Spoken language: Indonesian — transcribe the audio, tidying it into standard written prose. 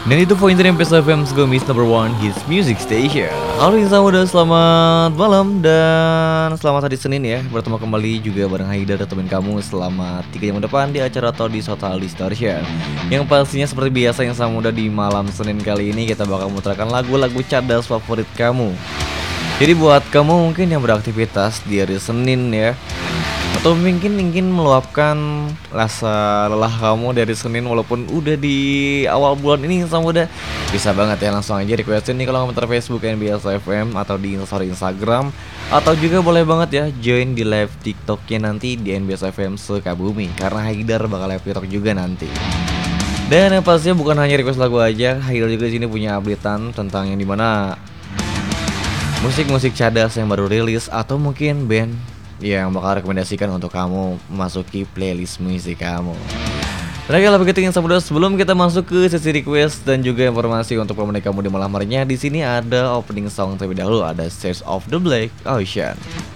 Dan itu pointer MPS FM Segomis number one hits music station. Halo Insan Muda, selamat malam dan selamat hari Senin ya. Bertemu kembali juga bareng Haida dan teman kamu selama 3 jam ke depan di acara Todis Total Distortion. Yang pastinya seperti biasa Insan Muda, di malam Senin kali ini kita bakal memutarkan lagu-lagu cadas favorit kamu. Jadi buat kamu mungkin yang beraktivitas di hari Senin ya, atau mungkin ingin meluapkan rasa lelah kamu dari Senin walaupun udah di awal bulan ini sama udah, bisa banget ya langsung aja requestin nih kalau komentar Facebook NBS FM atau di story Instagram, atau juga boleh banget ya join di live TikToknya nanti di NBS FM Sukabumi karena Haidar bakal live TikTok juga nanti. Dan yang pastinya bukan hanya request lagu aja, Haidar juga di sini punya updatean tentang yang dimana musik-musik cadas yang baru rilis atau mungkin band yang bakal rekomendasikan untuk kamu memasuki playlist musik kamu. Oke, lebih ketingin sebelum kita masuk ke sesi request dan juga informasi untuk pemenik kamu di malam harinya, di sini ada opening song terlebih dahulu, ada Shades of the Black Ocean.